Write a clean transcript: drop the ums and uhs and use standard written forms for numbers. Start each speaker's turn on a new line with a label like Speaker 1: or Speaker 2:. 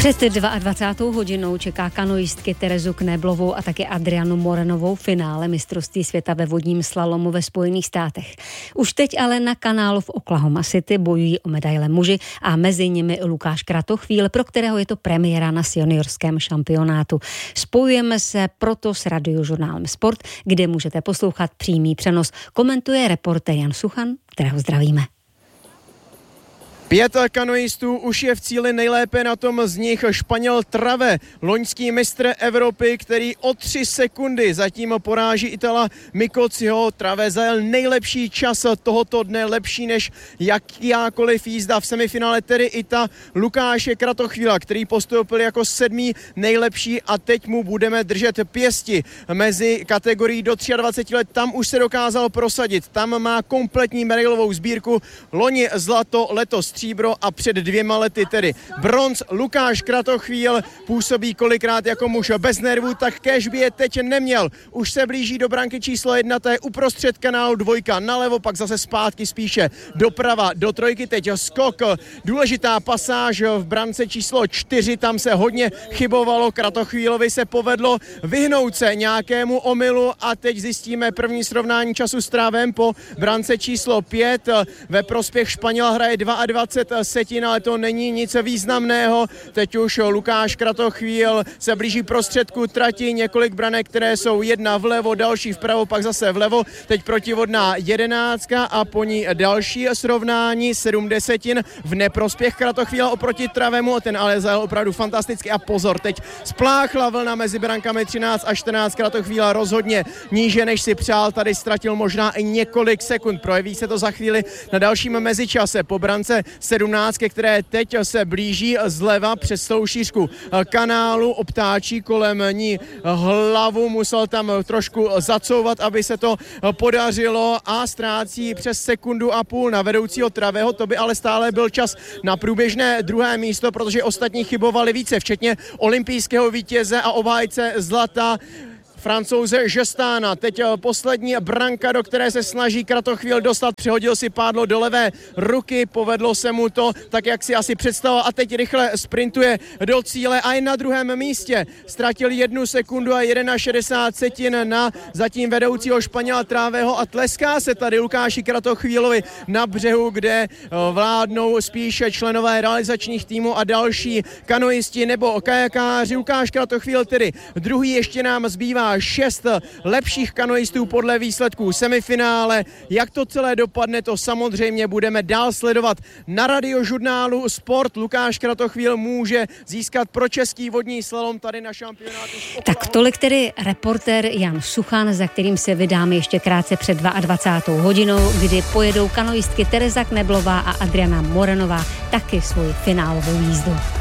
Speaker 1: Před 22. hodinou čeká kanoistky Terezu Kneblovou a také Adrianu Morenovou finále mistrovství světa ve vodním slalomu ve Spojených státech. Už teď ale na kanálu v Oklahoma City bojují o medaile muži a mezi nimi Lukáš Kratochvíl, pro kterého je to premiéra na seniorském šampionátu. Spojujeme se proto s radiožurnálem Sport, kde můžete poslouchat přímý přenos. Komentuje reportér Jan Suchan, kterého zdravíme.
Speaker 2: 5 kanoistů už je v cíli, nejlépe na tom z nich Španěl Trave, loňský mistr Evropy, který o 3 sekundy zatím poráží Itala Mikociho. Trave zajel nejlepší čas tohoto dne, lepší než jakákoliv jízda v semifinále, tedy i ta Lukáše Kratochvíla, který postoupil jako 7. nejlepší a teď mu budeme držet pěsti mezi kategorií do 23 let. Tam už se dokázal prosadit, tam má kompletní medailovou sbírku, loni zlato, letos stříbro a před 2 lety tedy bronz. Lukáš Kratochvíl působí kolikrát jako muž bez nervů, tak kéž by je teď neměl. Už se blíží do branky číslo 1, to je uprostřed kanálu, 2 nalevo, pak zase zpátky spíše doprava do 3, teď skok, důležitá pasáž v brance číslo 4, tam se hodně chybovalo, Kratochvílovi se povedlo vyhnout se nějakému omylu a teď zjistíme první srovnání času s Trávem po brance číslo 5, ve prospěch Španěla hraje 22 setin, ale to není nic významného. Teď už Lukáš Kratochvíl se blíží prostředku trati, několik branek, které jsou jedna vlevo, další vpravo, pak zase vlevo. Teď protivodná 11 a po ní další srovnání 7 desetin v neprospěch Kratochvíla oproti Travemu, ten ale zajel opravdu fantasticky a pozor, teď spláchla vlna mezi brankami 13 a 14, Kratochvíla rozhodně níže, než si přál, tady ztratil možná i několik sekund, projeví se to za chvíli na dalším mezičase po brance 17, které teď se blíží zleva přes celou šířku kanálu, obtáčí kolem ní hlavu, musel tam trošku zacouvat, aby se to podařilo a ztrácí přes 1,5 sekundy na vedoucího Travého, to by ale stále byl čas na průběžné 2. místo, protože ostatní chybovali více, včetně olympijského vítěze a obhájce zlata Francouze Žestána. Teď poslední branka, do které se snaží Kratochvíl dostat, přihodil si pádlo do levé ruky, povedlo se mu to tak, jak si asi představoval a teď rychle sprintuje do cíle a je na 2. místě. Ztratil 1 sekundu a 61 setin na zatím vedoucího Španěla Trávého a tleská se tady Lukáši Kratochvílovi na břehu, kde vládnou spíše členové realizačních týmů a další kanoisti nebo kajakáři. Lukáš Kratochvíl tedy druhý, ještě nám zbývá 6 lepších kanoistů podle výsledků semifinále. Jak to celé dopadne, to samozřejmě budeme dál sledovat na radiožurnálu Sport. Lukáš Kratochvíl může získat pro český vodní slalom tady na šampionátu.
Speaker 1: Tak tolik tedy reportér Jan Suchan, za kterým se vydáme ještě krátce před 22. hodinou, kdy pojedou kanoistky Tereza Kneblová a Adriana Morenová taky svoji finálovou jízdu.